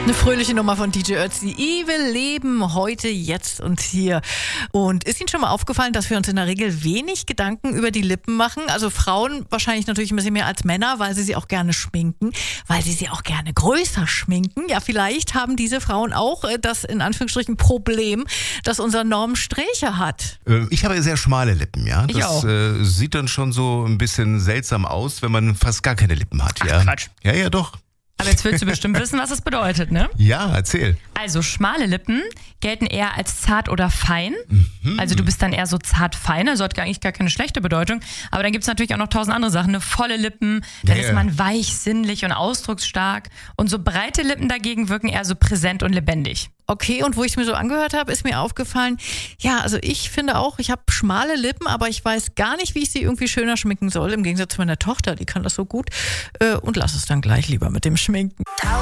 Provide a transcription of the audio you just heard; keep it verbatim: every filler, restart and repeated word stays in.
Eine fröhliche Nummer von D J Ötzi. Evil Leben heute, jetzt und hier. Und ist Ihnen schon mal aufgefallen, dass wir uns in der Regel wenig Gedanken über die Lippen machen? Also Frauen wahrscheinlich natürlich ein bisschen mehr als Männer, weil sie sie auch gerne schminken, weil sie sie auch gerne größer schminken. Ja, vielleicht haben diese Frauen auch das in Anführungsstrichen Problem, dass unser Norm Strähche hat. Ich habe sehr schmale Lippen, ja. Ich das auch. Äh, sieht dann schon so ein bisschen seltsam aus, wenn man fast gar keine Lippen hat. Ach, ja. Quatsch. Ja, ja, doch. Aber jetzt willst du bestimmt wissen, was das bedeutet, ne? Ja, erzähl. Also schmale Lippen gelten eher als zart oder fein. Mhm. Also du bist dann eher so zart-fein, also hat eigentlich gar keine schlechte Bedeutung. Aber dann gibt es natürlich auch noch tausend andere Sachen. Eine volle Lippen, dann Ja, ist ja. man weich, sinnlich und ausdrucksstark. Und so breite Lippen dagegen wirken eher so präsent und lebendig. Okay, und wo ich es mir so angehört habe, ist mir aufgefallen, ja, also ich finde auch, ich habe schmale Lippen, aber ich weiß gar nicht, wie ich sie irgendwie schöner schminken soll. Im Gegensatz zu meiner Tochter, die kann das so gut. Äh, und lass es dann gleich lieber mit dem Schminken.